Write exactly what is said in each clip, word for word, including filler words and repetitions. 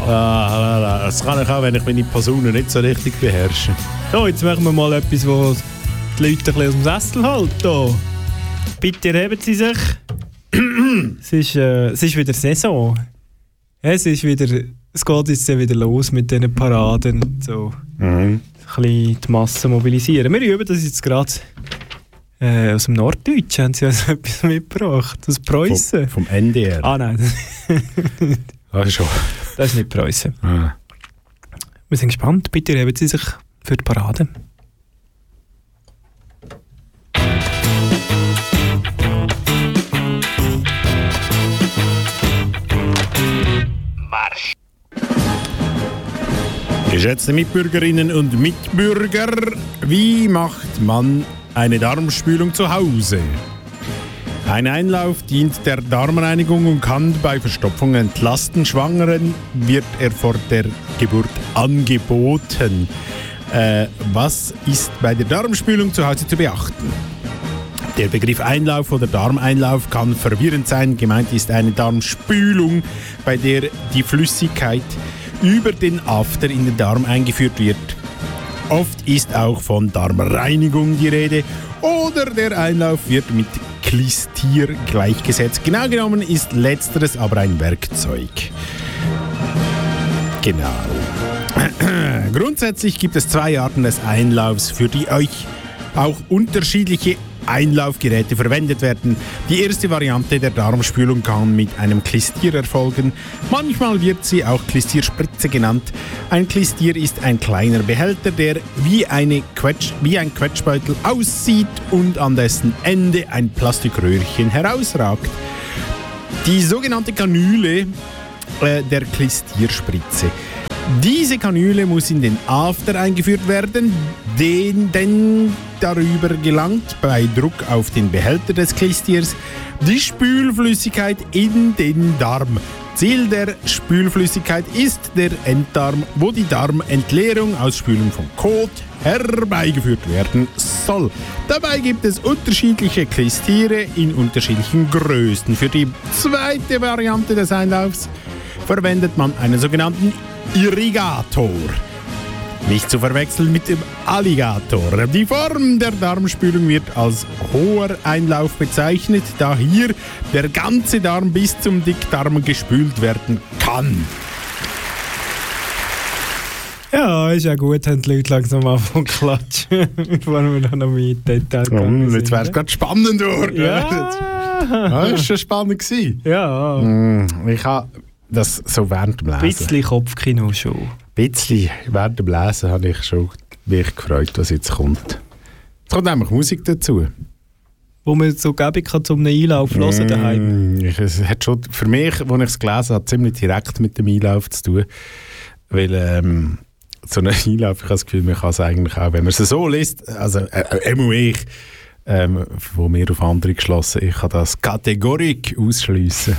Ah, das kann ich auch, wenn ich meine Posaune nicht so richtig beherrsche. So, jetzt machen wir mal etwas, wo die Leute ein bisschen aus dem Sessel halten. Bitte erheben Sie sich. es, ist, äh, es ist wieder Saison. Es ist wieder, es geht jetzt wieder los mit diesen Paraden. So. Mhm. Ein bisschen die Masse mobilisieren. Wir üben das jetzt gerade äh, aus dem Norddeutschen. Haben Sie also etwas mitgebracht? Aus Preußen? Vom, vom N D R? Ah nein. Das ist schon. Das ist nicht Preußen. Ah. Wir sind gespannt. Bitte erheben Sie sich für die Parade. Marsch! Geschätzte Mitbürgerinnen und Mitbürger, wie macht man eine Darmspülung zu Hause? Ein Einlauf dient der Darmreinigung und kann bei Verstopfung entlasten. Schwangeren wird er vor der Geburt angeboten. Äh, was ist bei der Darmspülung zu Hause zu beachten? Der Begriff Einlauf oder Darmeinlauf kann verwirrend sein. Gemeint ist eine Darmspülung, bei der die Flüssigkeit über den After in den Darm eingeführt wird. Oft ist auch von Darmreinigung die Rede oder der Einlauf wird mit Klistier gleichgesetzt. Genau genommen ist letzteres aber ein Werkzeug. Genau. Grundsätzlich gibt es zwei Arten des Einlaufs, für die euch auch unterschiedliche Einlaufgeräte verwendet werden. Die erste Variante der Darmspülung kann mit einem Klistier erfolgen. Manchmal wird sie auch Klistierspritze genannt. Ein Klistier ist ein kleiner Behälter, der wie, eine Quetsch, wie ein Quetschbeutel aussieht und an dessen Ende ein Plastikröhrchen herausragt. Die sogenannte Kanüle äh, der Klistierspritze. Diese Kanüle muss in den After eingeführt werden, den denn darüber gelangt bei Druck auf den Behälter des Klistiers die Spülflüssigkeit in den Darm. Ziel der Spülflüssigkeit ist der Enddarm, wo die Darmentleerung aus Spülung von Kot herbeigeführt werden soll. Dabei gibt es unterschiedliche Klistiere in unterschiedlichen Größen. Für die zweite Variante des Einlaufs verwendet man einen sogenannten Irrigator. Nicht zu verwechseln mit dem Alligator. Die Form der Darmspülung wird als hoher Einlauf bezeichnet, da hier der ganze Darm bis zum Dickdarm gespült werden kann. Ja, ist ja gut, haben die Leute langsam anfangen zu klatschen, bevor wir dann noch mehr Details gehen. Jetzt wäre es gerade spannend geworden. Ja. Ja, das war schon spannend. Ja. Ich habe das so während dem Lesen. Ein bisschen Kopfkino schon. Ein bisschen während dem Lesen habe ich schon mich gefreut, was jetzt kommt. Es kommt nämlich Musik dazu. Wo man so gäbe kann, zum einen Einlauf zu hören daheim. Ich, es hat schon für mich, als ich es gelesen habe, ziemlich direkt mit dem Einlauf zu tun. Weil ähm, so ein Einlauf, ich habe das Gefühl, man kann es eigentlich auch, wenn man es so liest, also äh, immer ich, ähm, von mir auf andere geschlossen, ich kann das kategorisch ausschliessen.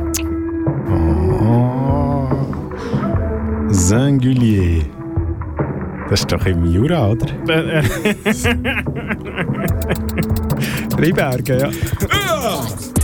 Oh. Singulier. Das ist doch im Jura, oder? Freibergen, ja. Ja.